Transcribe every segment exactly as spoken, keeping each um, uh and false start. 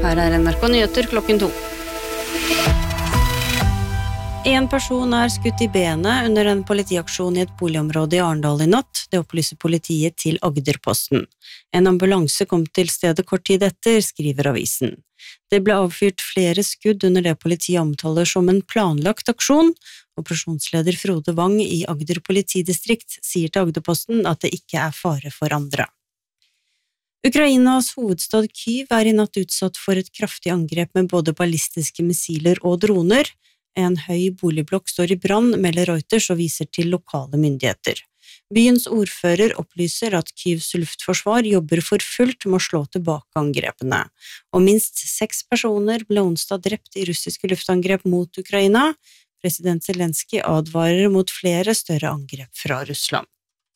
Her er N R K Nyheter klokken to. En person er skutt i benet under en politiaksjon i et boligområde i Arendal i natt, det opplyser politiet til Agderposten. En ambulanse kom til stedet kort tid etter, skriver avisen. Det ble avfyrt flere skudd under det politiet omtaler som en planlagt aksjon. Operasjonsleder Frode Wang i Agder politidistrikt sier til Agderposten at det ikke er fare for andre. Ukrainas hovedstad Kyiv er i natt utsatt for et kraftig angrep med både ballistiske missiler og droner. En høy boligblokk står i brann, melder Reuters og viser til lokale myndigheter. Byens ordfører opplyser at Kyivs luftforsvar jobber for fullt med å slå tilbake angrepene. Og minst seks personer ble onsdag drept i russiske luftangrep mot Ukraina. President Zelensky advarer mot flere større angrep fra Russland.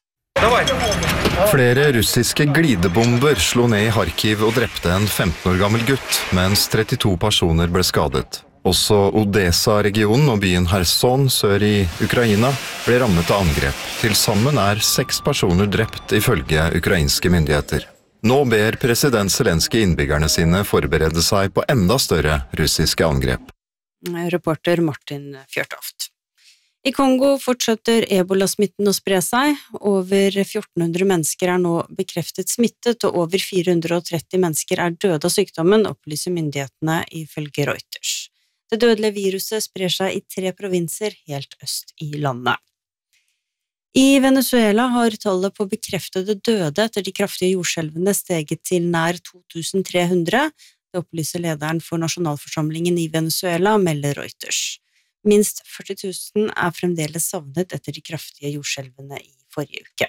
Flere russiske glidebomber slo ned i Kharkiv og drepte en femten år gammel gutt, mens trettito personer ble skadet. Også Odessa-regionen og byen Kherson sør i Ukraina ble rammet av angrep. Til sammen er seks personer drept ifølge ukrainske myndigheter. Nå ber president Zelensky innbyggerne sine forberede seg på enda større russiske angrep. Reporter Martin Fjørtoft. I Kongo fortsetter ebola-smitten å spre seg. Over fjorten hundre mennesker er nå bekreftet smittet, og over fire hundre og tretti mennesker er døde av sykdommen, opplyser myndighetene ifølge Reuters. Det dødelige viruset sprer seg i tre provinser helt øst i landet. I Venezuela har tallet på bekreftede døde etter de kraftige jordskjelvene steget til nær to tusen tre hundre. Det opplyser lederen for nasjonalforsamlingen i Venezuela, melder Reuters. Minst førti tusen er fremdeles savnet etter de kraftige jordskjelvene i forrige uke.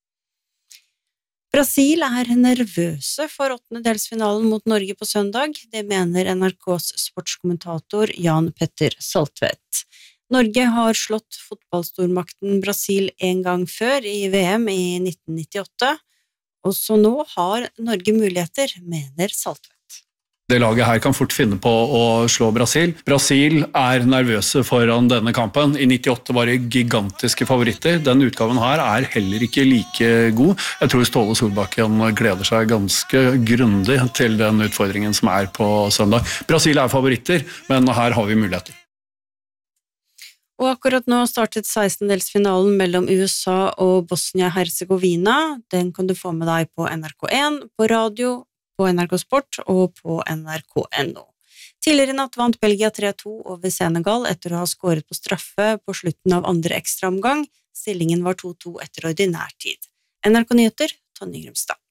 Brasil er nervøse for åttendedelsfinalen mot Norge på søndag, det mener N R K's sportskommentator Jan Petter Saltvedt. Norge har slått fotballstormakten Brasil en gang før i V M i nitten nittiåtte, og så nå har Norge muligheter, mener Saltvedt. Det laget her kan fort finne på å slå Brasil. Brasil er nervøse foran denne kampen. I nittiåtte var det gigantiske favoritter. Den utgaven her er heller ikke like god. Jeg tror Ståle Solbakken gleder seg ganske grundig til den utfordringen som er på søndag. Brasil er favoritter, men her har vi muligheter. Og akkurat nå startet sekstendedelsfinalen mellom U S A og Bosnia-Herzegovina. Den kan du få med deg på N R K én, på radio, på N R K Sport og på N R K punktum no. Tidligere i natt vant Belgia tre to over Senegal etter å ha skåret på straffe på slutten av andre ekstraomgang. Stillingen var to to etter ordinær tid. N R K Nyheter, Tonje Grumstad.